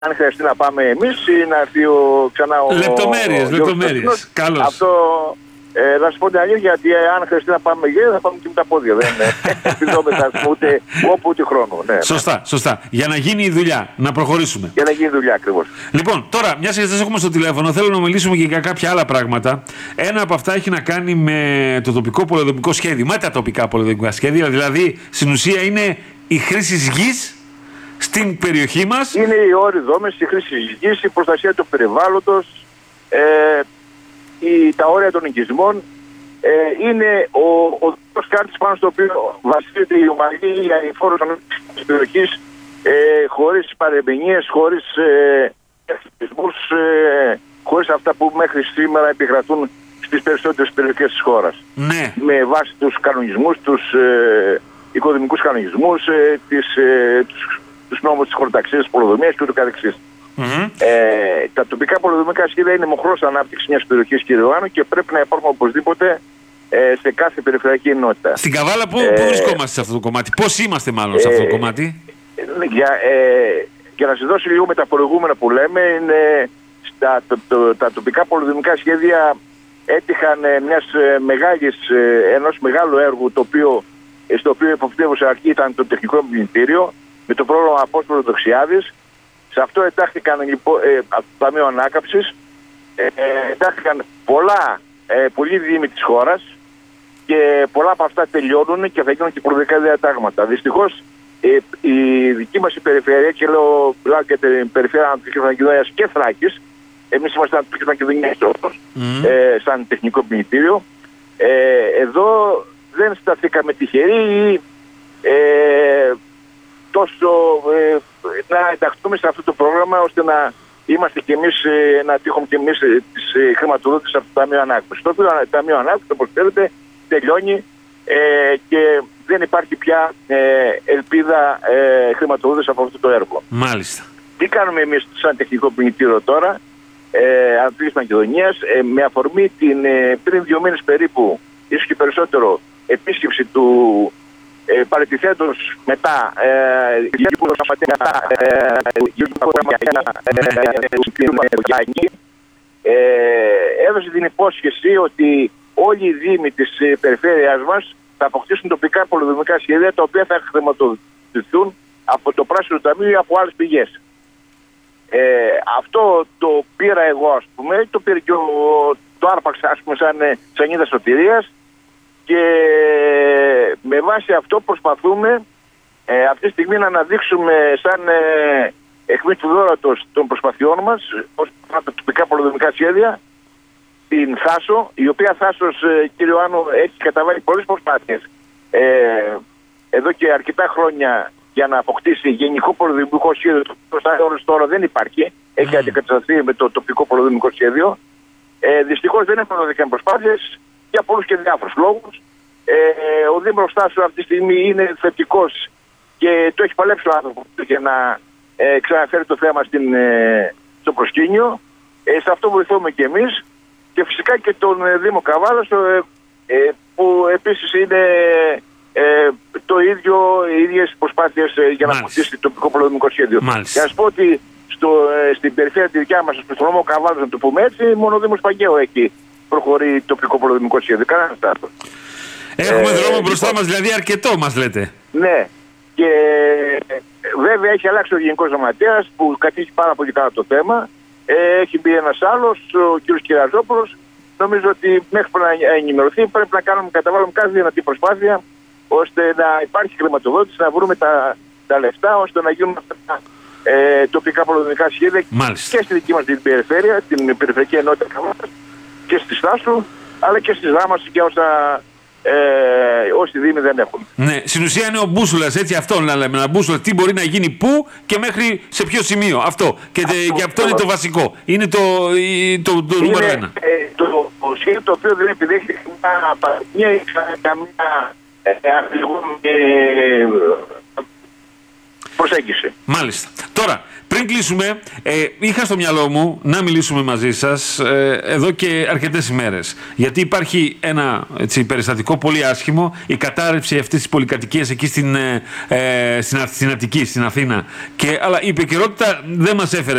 αν χρειαστεί να πάμε εμείς ή να έρθει ξανά ο... Λεπτομέρειες. Καλώς. Αυτό, να σου πω την αλήθεια, γιατί αν χρειαστεί να πάμε θα πάμε και με τα πόδια. Δεν επιδόμετα ούτε όπου ούτε χρόνο. Ναι. Σωστά. Για να γίνει η δουλειά, να προχωρήσουμε. Για να γίνει η δουλειά, ακριβώς. Λοιπόν, τώρα, μιας και σας έχουμε στο τηλέφωνο, θέλω να μιλήσουμε και για κάποια άλλα πράγματα. Ένα από αυτά έχει να κάνει με το τοπικό πολεοδομικό σχέδιο, με τα τοπικά πολεοδομικά σχέδια, δηλαδή στην ουσία είναι η χρήση γης στην περιοχή μας. Είναι οι όροι δόμες, η χρήση γης, η προστασία του περιβάλλοντος, τα όρια των οικισμών. Είναι ο χάρτης πάνω στο οποίο βασίζεται η ομαλή η αηφόρος της περιοχής, χωρίς παρεμηνίες, χωρίς εθνισμούς, χωρίς αυτά που μέχρι σήμερα επικρατούν στις περισσότερες περιοχές της χώρας. Ναι. Με βάση τους κανονισμούς, τους οικοδομικούς κανονισμούς, τους νόμους της χωροταξίας, της πολεοδομίας και ούτω καθεξής. Τα τοπικά πολεοδομικά σχέδια είναι μοχλός ανάπτυξης μιας περιοχής, κύριε Ιωάννου, και πρέπει να υπάρχουν οπωσδήποτε σε κάθε περιφερειακή ενότητα. Στην Καβάλα πού βρισκόμαστε σε αυτό το κομμάτι, πώς είμαστε μάλλον σε αυτό το κομμάτι? Για να σας δώσω λίγο με τα προηγούμενα που λέμε, είναι τα τοπικά πολεοδομικά σχέδια έτυχαν ενός μεγάλου έργου στο οποίο υποπτεύουσα αρχή ήταν το τεχνικό μνημητήριο με το πρόγραμμα Απόστολος Δοξιάδης. Σε αυτό εντάχθηκαν λοιπόν από το Ταμείο Ανάκαμψης, εντάχθηκαν πολλοί δήμοι της χώρας και πολλά από αυτά τελειώνουν και θα γίνουν και προοδευτικά διατάγματα. Δυστυχώς η δική μας η περιφέρεια, και λέω για την περιφέρεια Ανατολικής Μακεδονίας και Θράκης, εμείς είμαστε Ανατολικής Μακεδονίας σαν τεχνικό μνημητήριο, εδώ δεν σταθήκαμε τυχεροί ή τόσο να ενταχθούμε σε αυτό το πρόγραμμα ώστε να είμαστε κι εμείς, να τύχουμε κι εμείς τις χρηματοδότησης από το Ταμείο Ανάκαμψης. Το Ταμείο Ανάκαμψης, όπως ξέρετε, τελειώνει και δεν υπάρχει πια ελπίδα χρηματοδότησης από αυτό το έργο. Μάλιστα. Τι κάνουμε εμείς σαν τεχνικό μνημητήριο τώρα, Ανατολικής Μακεδονίας, με αφορμή την πριν 2 μήνες περίπου, ίσως και περισσότερο, επίσκεψη του παραιτηθέντος μετά έδωσε την υπόσχεση ότι όλοι οι δήμοι της περιφέρειας μας θα αποκτήσουν τοπικά πολεοδομικά σχέδια, τα οποία θα χρηματοδοτηθούν από το Πράσινο Ταμείο ή από άλλες πηγές. Αυτό το πήρα εγώ, ας πούμε, το πήρε και το άρπαξα, ας πούμε, σαν σανίδα σωτηρίας, και με βάση αυτό προσπαθούμε αυτή τη στιγμή να αναδείξουμε σαν αιχμή του δώρατος των προσπαθειών μας ως τα τοπικά πολεοδομικά σχέδια την Θάσο, η οποία Θάσος, κύριε Ιωάννου, έχει καταβάλει πολλές προσπάθειες εδώ και αρκετά χρόνια για να αποκτήσει γενικό πολεοδομικό σχέδιο, το οποίο τώρα δεν υπάρχει, έχει αντικατασταθεί με το τοπικό πολεοδομικό σχέδιο. Δυστυχώς δεν έχουν δώσει προσπάθειες για πολλούς και διάφορους λόγους. Ο Δήμαρχος Θάσου αυτή τη στιγμή είναι θετικός και το έχει παλέψει ο άνθρωπος για να ξαναφέρει το θέμα στο προσκήνιο. Σε αυτό βοηθούμε και εμείς, και φυσικά και τον Δήμο Καβάλας, που επίσης είναι οι ίδιες προσπάθειες για να αποκτήσει το τοπικό πολεοδομικό σχέδιο. Για να σας πω ότι στην περιφέρεια τη δικιά μας, στον νομό Καβάλας, να το πούμε έτσι, μόνο ο Δήμος Παγκαίου έχει προχωρεί τοπικό πολεοδομικό σχέδιο. Κανένα στάθο. Έχουμε δρόμο μπροστά μας, δηλαδή αρκετό μας λέτε. Ναι. Και βέβαια έχει αλλάξει ο Γενικός Γραμματέας που κατήχει πάρα πολύ καλά το θέμα. Έχει μπει ένας άλλος, ο κ. Κυραζόπουλος. Νομίζω ότι μέχρι να ενημερωθεί πρέπει να καταβάλουμε κάθε δυνατή προσπάθεια ώστε να υπάρχει χρηματοδότηση, να βρούμε τα λεφτά ώστε να γίνουν αυτά τοπικά πολεοδομικά σχέδια. Μάλιστα. Και στη δική μας την περιφέρεια, την περιφερειακή ενότητα Καβάλας, και στη Στάσου, αλλά και στη Δράμαση και όσοι δήμοι δεν έχουν. Ναι, στην ουσία είναι ο μπούσουλας, έτσι, αυτό να λέμε. Ένα μπούσουλα, τι μπορεί να γίνει πού και μέχρι σε ποιο σημείο. Αυτό. Και αυτό είναι το βασικό. Είναι το νούμερο 1. Το σχέδιο το οποίο δεν επιδέχεται καμία παραγωγή ή καμία προσέγγιση. Μάλιστα. Τώρα, πριν κλείσουμε, είχα στο μυαλό μου να μιλήσουμε μαζί σας εδώ και αρκετές ημέρες. Γιατί υπάρχει ένα περιστατικό πολύ άσχημο, η κατάρρευση αυτής της πολυκατοικίας εκεί στην Αττική, στην Αθήνα. Αλλά η επικαιρότητα δεν μας έφερε